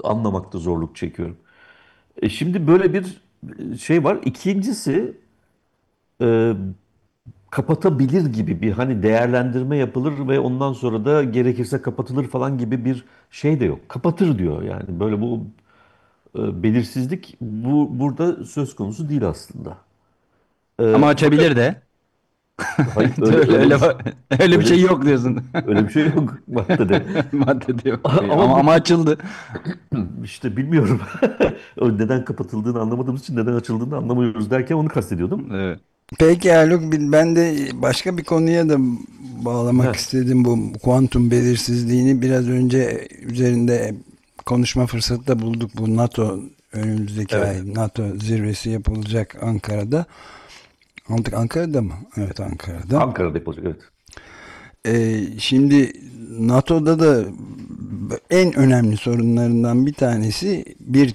anlamakta zorluk çekiyorum. Şimdi böyle bir şey var. İkincisi e, kapatabilir gibi bir hani değerlendirme yapılır ve ondan sonra da gerekirse kapatılır falan gibi bir şey de yok. Kapatır diyor yani. Böyle bu belirsizlik burada söz konusu değil aslında. Ama Fakat açabilir de. hayır, öyle Öyle öyle bir öyle şey, öyle bir öyle bir şey şey yok diyorsun. öyle bir şey yok maddede. Maddede yok. Ama Ama bu açıldı. işte bilmiyorum. O neden kapatıldığını anlamadığımız için neden açıldığını anlamıyoruz derken onu kastediyordum. Evet. Peki Haluk, ben de başka bir konuya da bağlamak Heh, istedim, bu kuantum belirsizliğini. Biraz önce üzerinde konuşma fırsatı da bulduk. Bu NATO, önümüzdeki evet. ay NATO zirvesi yapılacak Ankara'da. Artık Ankara'da mı? Evet, Ankara'da. Ankara'da yapılacak, evet. Şimdi NATO'da da en önemli sorunlarından bir tanesi,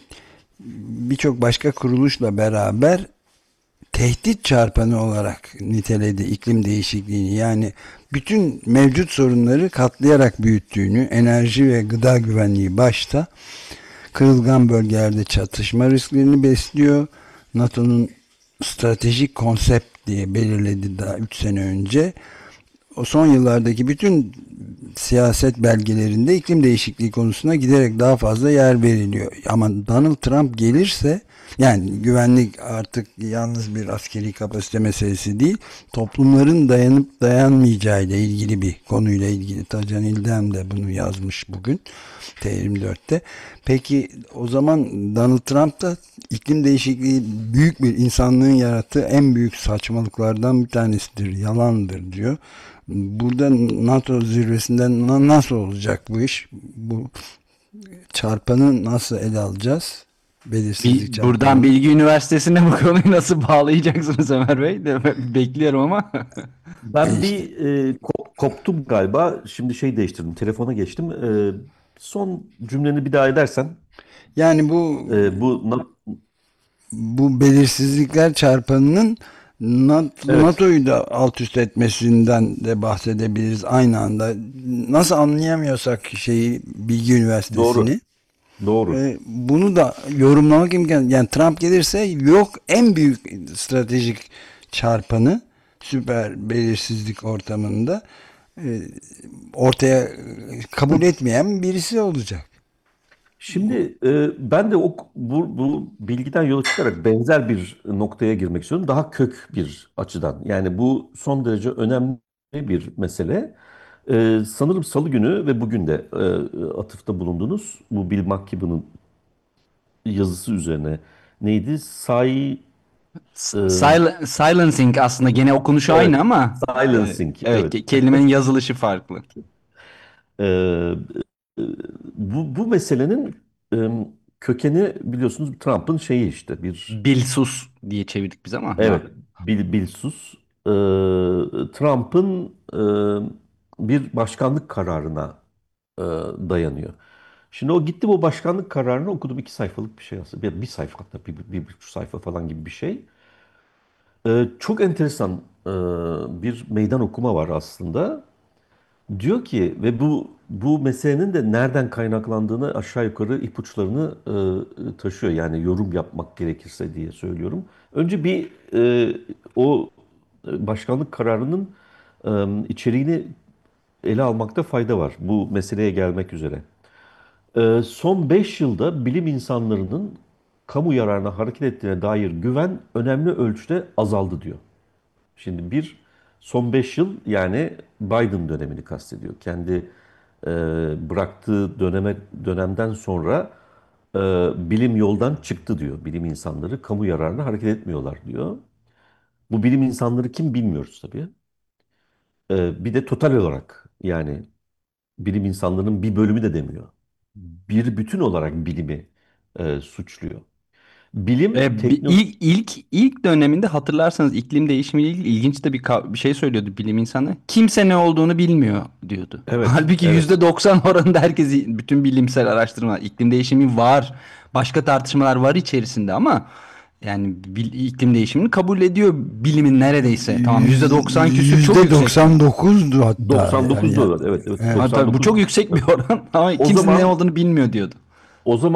birçok başka kuruluşla beraber tehdit çarpanı olarak niteledi iklim değişikliğini. Yani bütün mevcut sorunları katlayarak büyüttüğünü, enerji ve gıda güvenliği başta, kırılgan bölgelerde çatışma risklerini besliyor. NATO'nun stratejik konsept diye belirledi daha 3 sene önce. O son yıllardaki bütün siyaset belgelerinde iklim değişikliği konusuna giderek daha fazla yer veriliyor. Ama Donald Trump gelirse, yani güvenlik artık yalnız bir askeri kapasite meselesi değil, toplumların dayanıp dayanmayacağı ile ilgili bir konuyla ilgili. Tacan İldem de bunu yazmış bugün T24'te. Peki o zaman Donald Trump da iklim değişikliği büyük bir, insanlığın yarattığı en büyük saçmalıklardan bir tanesidir, yalandır diyor. Burada NATO zirvesinden nasıl olacak bu iş? Bu çarpanı nasıl ele alacağız? Belirsizlik Buradan çarpanını. Bilgi Üniversitesi'ne bu konuyu nasıl bağlayacaksınız Ömer Bey? Bekliyorum ama. Ben İşte bir koptum galiba. Şimdi şey değiştirdim. Telefona geçtim. Son cümleni bir daha edersen. yani bu E, bu bu belirsizlikler çarpanının evet, NATO'yu da alt üst etmesinden de bahsedebiliriz aynı anda. Nasıl anlayamıyorsak şeyi, Bilgi doğru. Üniversitesi'ni, Doğru. bunu da yorumlamak imkan. Yani Trump gelirse yok, en büyük stratejik çarpanı süper belirsizlik ortamında e, ortaya kabul etmeyen birisi olacak. Şimdi ben de bu bilgiden yola çıkarak benzer bir noktaya girmek istiyorum. Daha kök bir açıdan. Yani bu son derece önemli bir mesele. Sanırım Salı günü ve bugün de atıfta bulundunuz. Bu Bill McKibben'ın yazısı üzerine. Neydi? E, Silencing aslında gene okunuşu aynı evet. ama Silencing. evet, Evet. kelimenin yazılışı farklı. E, e, bu meselenin e, kökeni biliyorsunuz Trump'ın şeyi işte bir. Bilsus diye çevirdik biz ama Evet, bilsus. Trump'ın bir başkanlık kararına e, dayanıyor. Şimdi o gitti, bu başkanlık kararını okudum, 2 sayfalık bir şey aslında. Bir sayfa, hatta bir buçuk sayfa falan gibi bir şey. Çok enteresan bir meydan okuma var aslında. Diyor ki ve bu meselenin de nereden kaynaklandığını aşağı yukarı ipuçlarını taşıyor. Yani yorum yapmak gerekirse diye söylüyorum. Önce bir o başkanlık kararının içeriğini ele almakta fayda var. Bu meseleye gelmek üzere. Son 5 yılda bilim insanlarının kamu yararına hareket ettiğine dair güven önemli ölçüde azaldı diyor. Şimdi son 5 yıl yani Biden dönemini kastediyor. Kendi e, bıraktığı dönemden sonra e, bilim yoldan çıktı diyor. Bilim insanları kamu yararına hareket etmiyorlar diyor. Bu bilim insanları kim bilmiyoruz tabii. Bir de total olarak yani bilim insanlarının bir bölümü de demiyor. Bir bütün olarak bilimi suçluyor. Bilim, teknoloji... İlk döneminde hatırlarsanız iklim değişimiyle ilgili ilginç de bir şey söylüyordu bilim insanı. Kimse ne olduğunu bilmiyor diyordu. Evet, Halbuki evet. %90 oranında herkes, bütün bilimsel araştırma, iklim değişimi var. Başka tartışmalar var içerisinde ama yani iklim değişimini kabul ediyor bilimin neredeyse. Tamam, %90 küsür çok Yüzde yüksek. 99'du hatta. Yani, 99 dolar. Evet, evet. evet. Hatta bu 99. çok yüksek bir oran ama O kimse ne zaman olduğunu bilmiyor diyordu. o zaman